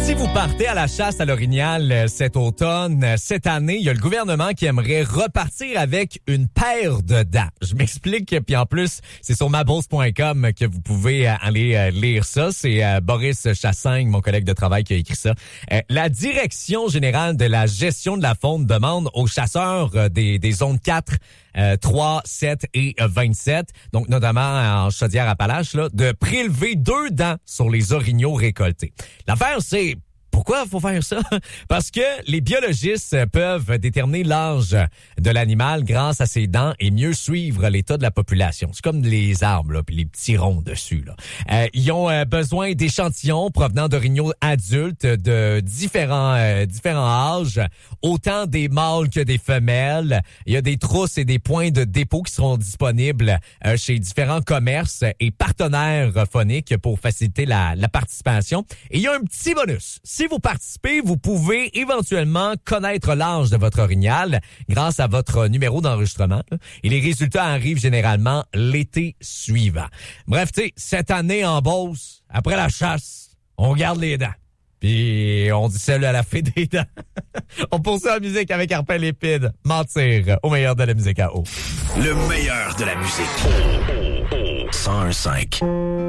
Si vous partez à la chasse à l'orignal cet automne, cette année, il y a le gouvernement qui aimerait repartir avec une paire de dents. Je m'explique, puis en plus, c'est sur mabourse.com que vous pouvez aller lire ça. C'est Boris Chassagne, mon collègue de travail, qui a écrit ça. La Direction générale de la gestion de la faune demande aux chasseurs des zones 4, 3, 7 et 27, donc notamment en Chaudière-Appalaches, là, de prélever 2 dents sur les orignaux récoltés. L'affaire, c'est pourquoi il faut faire ça? Parce que les biologistes peuvent déterminer l'âge de l'animal grâce à ses dents et mieux suivre l'état de la population. C'est comme les arbres, là, puis les petits ronds dessus. Là. Ils ont besoin d'échantillons provenant d'orignaux adultes de différents âges, autant des mâles que des femelles. Il y a des trousses et des points de dépôt qui seront disponibles chez différents commerces et partenaires phoniques pour faciliter la participation. Et il y a un petit bonus. Si vous participez, vous pouvez éventuellement connaître l'âge de votre orignal grâce à votre numéro d'enregistrement. Et les résultats arrivent généralement l'été suivant. Bref, tu sais, cette année en Beauce, après la chasse, on garde les dents. Puis on dit salut à la fée des dents. On poursuit la musique avec Arpin Lépide. Mentir au meilleur de la musique à eau. Le meilleur de la musique. 101.5.